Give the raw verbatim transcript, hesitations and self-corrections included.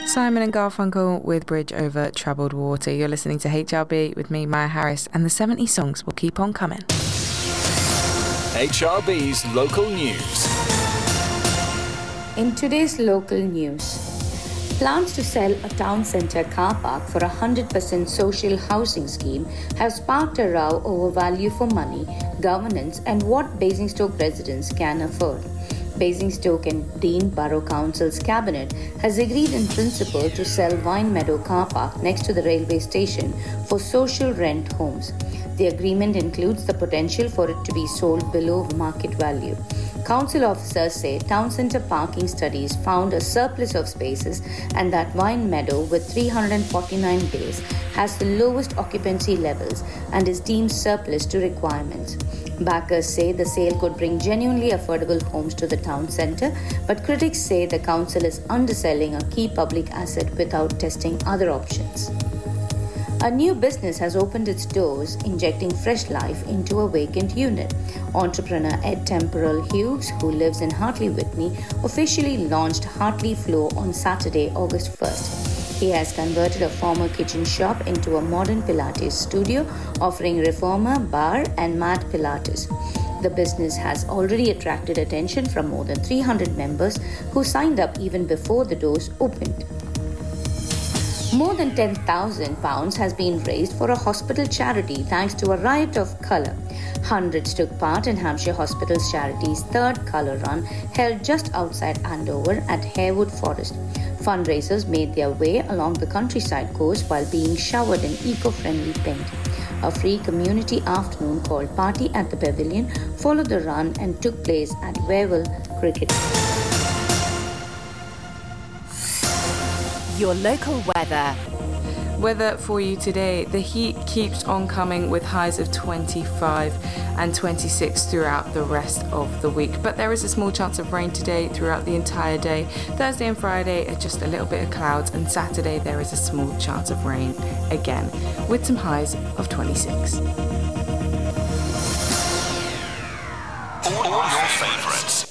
Simon and Garfunkel with Bridge Over Troubled Water. You're listening to H R B with me, Maya Harris, and the seventy songs will keep on coming. H R B's local news. In today's local news, plans to sell a town centre car park for a one hundred percent social housing scheme have sparked a row over value for money, governance and what Basingstoke residents can afford. Basingstoke and Dean Borough Council's cabinet has agreed in principle to sell Vine Meadow car park next to the railway station for social rent homes. The agreement includes the potential for it to be sold below market value. Council officers say town centre parking studies found a surplus of spaces and that Vine Meadow with three hundred forty-nine bays has the lowest occupancy levels and is deemed surplus to requirements. Backers say the sale could bring genuinely affordable homes to the town centre, but critics say the council is underselling a key public asset without testing other options. A new business has opened its doors, injecting fresh life into a vacant unit. Entrepreneur Ed Temporal Hughes, who lives in Hartley Whitney, officially launched Hartley Flow on Saturday, August first. He has converted a former kitchen shop into a modern Pilates studio, offering reformer, bar and mat Pilates. The business has already attracted attention from more than three hundred members who signed up even before the doors opened. More than ten thousand pounds has been raised for a hospital charity thanks to a riot of colour. Hundreds took part in Hampshire Hospitals Charity's third colour run held just outside Andover at Harewood Forest. Fundraisers made their way along the countryside coast while being showered in eco-friendly paint. A free community afternoon called Party at the Pavilion followed the run and took place at Wavell Cricket. Your local weather. Weather for you today. The heat keeps on coming with highs of twenty-five and twenty-six throughout the rest of the week. But there is a small chance of rain today throughout the entire day. Thursday and Friday are just a little bit of clouds, and Saturday there is a small chance of rain again with some highs of twenty-six. All your favourites.